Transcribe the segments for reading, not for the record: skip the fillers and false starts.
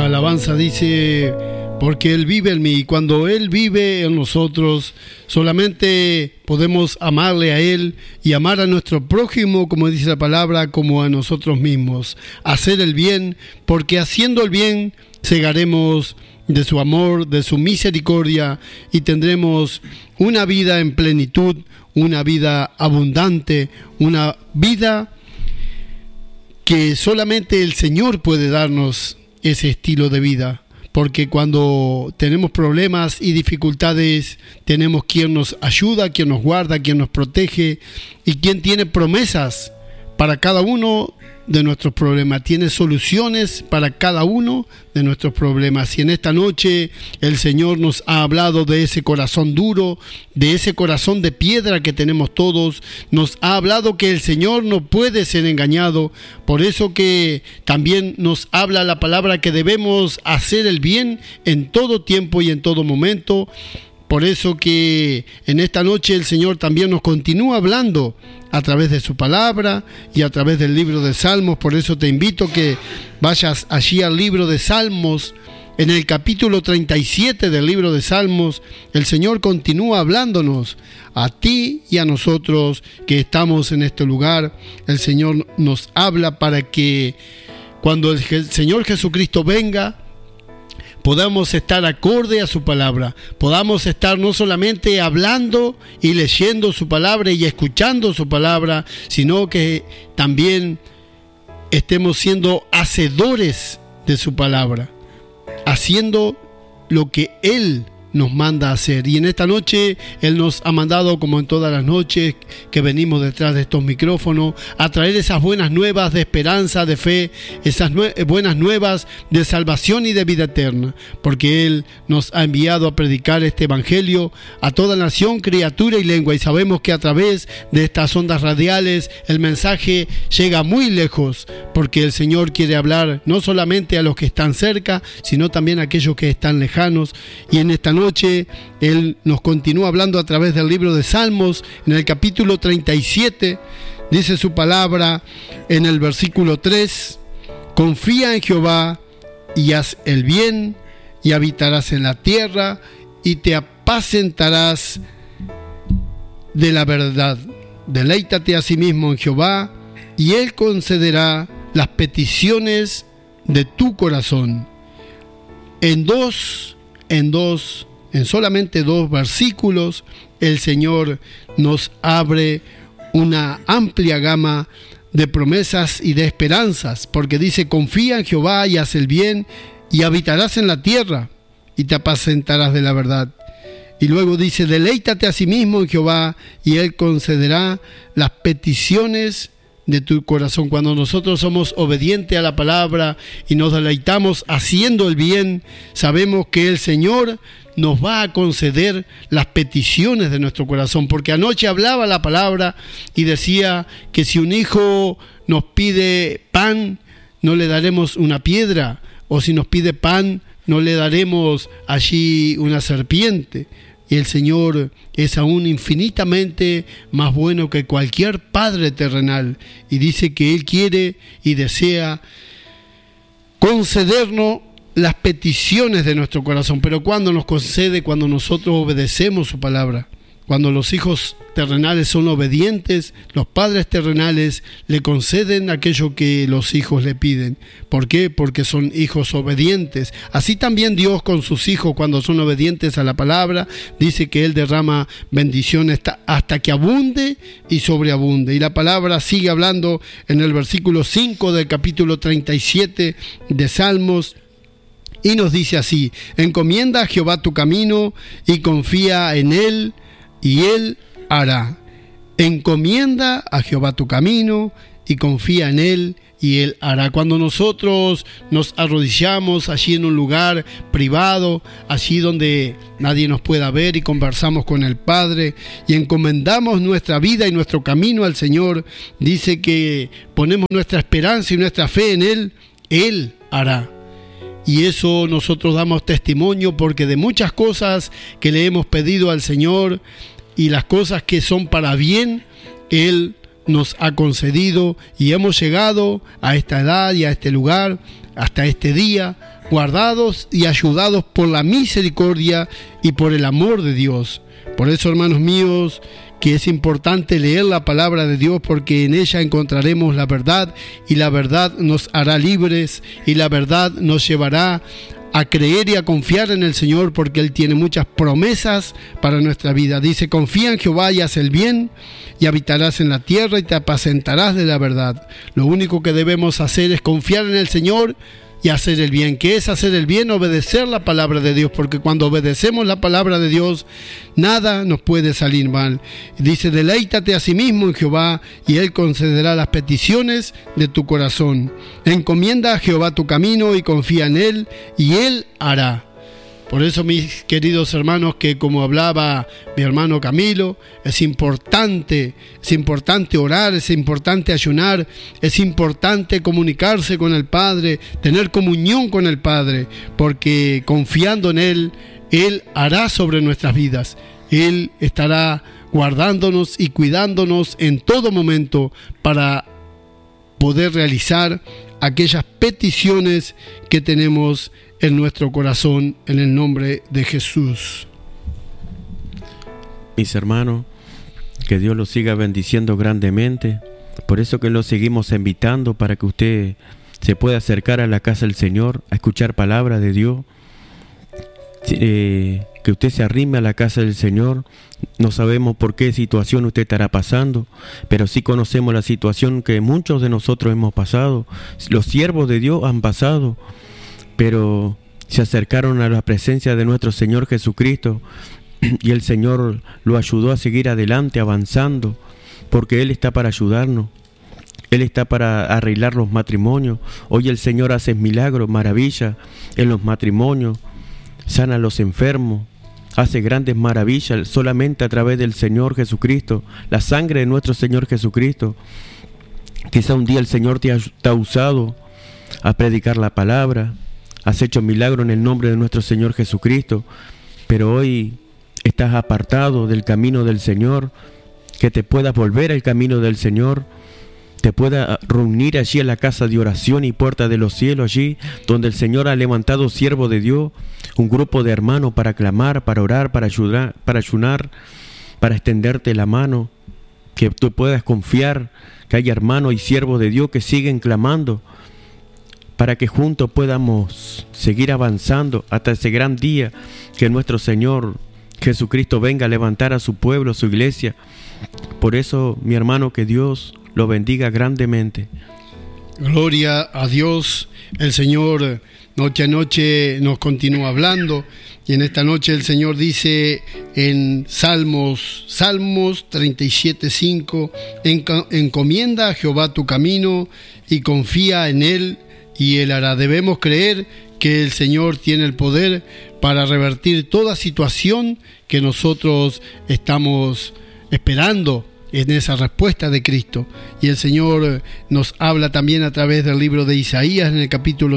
La alabanza dice, porque Él vive en mí, y cuando Él vive en nosotros, solamente podemos amarle a Él y amar a nuestro prójimo, como dice la palabra, como a nosotros mismos. Hacer el bien, porque haciendo el bien, segaremos de su amor, de su misericordia, y tendremos una vida en plenitud, una vida abundante, una vida que solamente el Señor puede darnos ese estilo de vida, porque cuando tenemos problemas y dificultades, tenemos quien nos ayuda, quien nos guarda, quien nos protege y quien tiene promesas para cada uno de nuestros problemas, tiene soluciones para cada uno de nuestros problemas. Y en esta noche el Señor nos ha hablado de ese corazón duro, de ese corazón de piedra que tenemos todos. Nos ha hablado que el Señor no puede ser engañado, por eso que también nos habla la palabra que debemos hacer el bien en todo tiempo y en todo momento. Por eso que en esta noche el Señor también nos continúa hablando a través de su palabra y a través del libro de Salmos. Por eso te invito que vayas allí al libro de Salmos. En el capítulo 37 del libro de Salmos, el Señor continúa hablándonos a ti y a nosotros que estamos en este lugar. El Señor nos habla para que cuando el Señor Jesucristo venga, podamos estar acorde a su palabra, podamos estar no solamente hablando y leyendo su palabra y escuchando su palabra, sino que también estemos siendo hacedores de su palabra, haciendo lo que Él nos manda a hacer. Y en esta noche Él nos ha mandado, como en todas las noches que venimos detrás de estos micrófonos, a traer esas buenas nuevas de esperanza, de fe, esas buenas nuevas de salvación y de vida eterna, porque Él nos ha enviado a predicar este evangelio a toda nación, criatura y lengua, y sabemos que a través de estas ondas radiales el mensaje llega muy lejos, porque el Señor quiere hablar no solamente a los que están cerca, sino también a aquellos que están lejanos. Y en esta noche Él nos continúa hablando a través del libro de Salmos. En el capítulo 37 dice su palabra en el versículo 3: confía en Jehová y haz el bien, y habitarás en la tierra, y te apacentarás de la verdad. Deleítate asimismo en Jehová, y Él concederá las peticiones de tu corazón. En solamente 2 versículos, el Señor nos abre una amplia gama de promesas y de esperanzas, porque dice: confía en Jehová y haz el bien, y habitarás en la tierra, y te apacentarás de la verdad. Y luego dice: deleítate asimismo en Jehová, y Él concederá las peticiones de tu corazón. Cuando nosotros somos obedientes a la palabra y nos deleitamos haciendo el bien, sabemos que el Señor nos va a conceder las peticiones de nuestro corazón, porque anoche hablaba la palabra y decía que si un hijo nos pide pan, no le daremos una piedra, o si nos pide pan, no le daremos allí una serpiente. Y el Señor es aún infinitamente más bueno que cualquier padre terrenal, y dice que Él quiere y desea concedernos las peticiones de nuestro corazón. Pero ¿cuándo nos concede? Cuando nosotros obedecemos su palabra. Cuando los hijos terrenales son obedientes, los padres terrenales le conceden aquello que los hijos le piden. ¿Por qué? Porque son hijos obedientes. Así también Dios con sus hijos, cuando son obedientes a la palabra, dice que Él derrama bendiciones hasta que abunde y sobreabunde. Y la palabra sigue hablando en el versículo 5 del capítulo 37 de Salmos, y nos dice así: encomienda a Jehová tu camino y confía en Él, y Él hará. Encomienda a Jehová tu camino y confía en Él, y Él hará. Cuando nosotros nos arrodillamos allí en un lugar privado, allí donde nadie nos pueda ver, y conversamos con el Padre y encomendamos nuestra vida y nuestro camino al Señor, dice que ponemos nuestra esperanza y nuestra fe en Él, Él hará. Y eso nosotros damos testimonio, porque de muchas cosas que le hemos pedido al Señor y las cosas que son para bien, Él nos ha concedido, y hemos llegado a esta edad y a este lugar hasta este día, guardados y ayudados por la misericordia y por el amor de Dios. Por eso, hermanos míos, que es importante leer la palabra de Dios, porque en ella encontraremos la verdad, y la verdad nos hará libres, y la verdad nos llevará a creer y a confiar en el Señor, porque Él tiene muchas promesas para nuestra vida. Dice: confía en Jehová y haz el bien, y habitarás en la tierra y te apacentarás de la verdad. Lo único que debemos hacer es confiar en el Señor y hacer el bien. ¿Qué es hacer el bien? Obedecer la palabra de Dios, porque cuando obedecemos la palabra de Dios, nada nos puede salir mal. Dice: deleítate a sí mismo en Jehová, y Él concederá las peticiones de tu corazón. Encomienda a Jehová tu camino y confía en Él, y Él hará. Por eso, mis queridos hermanos, que como hablaba mi hermano Camilo, es importante orar, es importante ayunar, es importante comunicarse con el Padre, tener comunión con el Padre, porque confiando en Él, Él hará sobre nuestras vidas. Él estará guardándonos y cuidándonos en todo momento para poder realizar aquellas peticiones que tenemos en nuestro corazón, en el nombre de Jesús. Mis hermanos, que Dios los siga bendiciendo grandemente. Por eso que los seguimos invitando para que usted se pueda acercar a la casa del Señor, a escuchar palabra de Dios. Que usted se arrime a la casa del Señor. No sabemos por qué situación usted estará pasando, pero sí conocemos la situación que muchos de nosotros hemos pasado. Los siervos de Dios han pasado, pero se acercaron a la presencia de nuestro Señor Jesucristo, y el Señor lo ayudó a seguir adelante, avanzando, porque Él está para ayudarnos. Él está para arreglar los matrimonios. Hoy el Señor hace milagros, maravillas en los matrimonios, sana a los enfermos, hace grandes maravillas solamente a través del Señor Jesucristo, la sangre de nuestro Señor Jesucristo. Quizá un día el Señor te ha usado a predicar la palabra, has hecho milagros en el nombre de nuestro Señor Jesucristo, pero hoy estás apartado del camino del Señor. Que te puedas volver al camino del Señor, te pueda reunir allí en la casa de oración y puerta de los cielos, allí donde el Señor ha levantado siervo de Dios, un grupo de hermanos para clamar, para orar, para ayunar, para extenderte la mano, que tú puedas confiar que hay hermanos y siervos de Dios que siguen clamando, para que juntos podamos seguir avanzando hasta ese gran día que nuestro Señor Jesucristo venga a levantar a su pueblo, a su iglesia. Por eso, mi hermano, que Dios lo bendiga grandemente. Gloria a Dios. El Señor noche a noche nos continúa hablando, y en esta noche el Señor dice en Salmos 37:5: encomienda a Jehová tu camino y confía en Él, y Él hará. Debemos creer que el Señor tiene el poder para revertir toda situación que nosotros estamos esperando en esa respuesta de Cristo. Y el Señor nos habla también a través del libro de Isaías, en el capítulo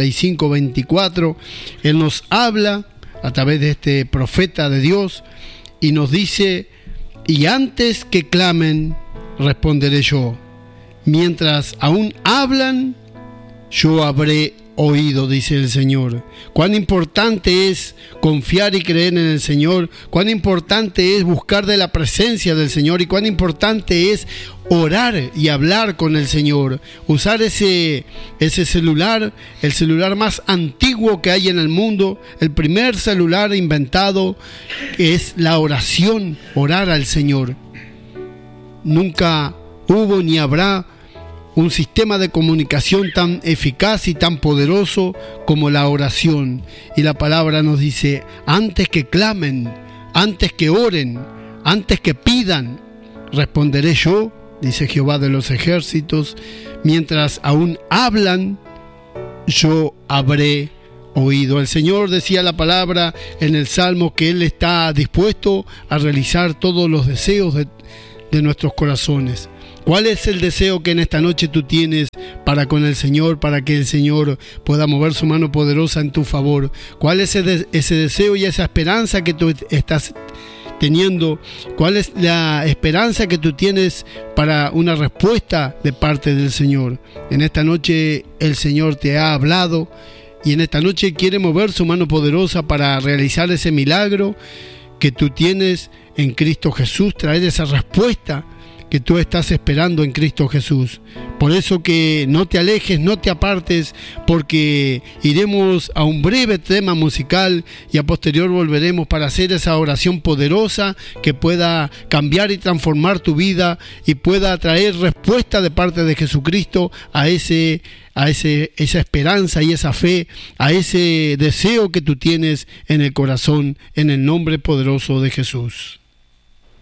65:24. Él nos habla a través de este profeta de Dios y nos dice: y antes que clamen, responderé yo. Mientras aún hablan, yo habré oído, dice el Señor. Cuán importante es confiar y creer en el Señor, cuán importante es buscar de la presencia del Señor, y cuán importante es orar y hablar con el Señor. Usar ese celular, el celular más antiguo que hay en el mundo, el primer celular inventado, es la oración, orar al Señor. Nunca hubo ni habrá un sistema de comunicación tan eficaz y tan poderoso como la oración. Y la palabra nos dice: antes que clamen, antes que oren, antes que pidan, responderé yo, dice Jehová de los ejércitos. Mientras aún hablan, yo habré oído. El Señor decía la palabra en el Salmo que Él está dispuesto a realizar todos los deseos de nuestros corazones. ¿Cuál es el deseo que en esta noche tú tienes para con el Señor, para que el Señor pueda mover su mano poderosa en tu favor? ¿Cuál es ese deseo y esa esperanza que tú estás teniendo? ¿Cuál es la esperanza que tú tienes para una respuesta de parte del Señor? En esta noche el Señor te ha hablado y en esta noche quiere mover su mano poderosa para realizar ese milagro que tú tienes en Cristo Jesús, traer esa respuesta que tú estás esperando en Cristo Jesús. Por eso que no te alejes, no te apartes, porque iremos a un breve tema musical y a posterior volveremos para hacer esa oración poderosa que pueda cambiar y transformar tu vida y pueda traer respuesta de parte de Jesucristo a esa esperanza y esa fe, a ese deseo que tú tienes en el corazón, en el nombre poderoso de Jesús.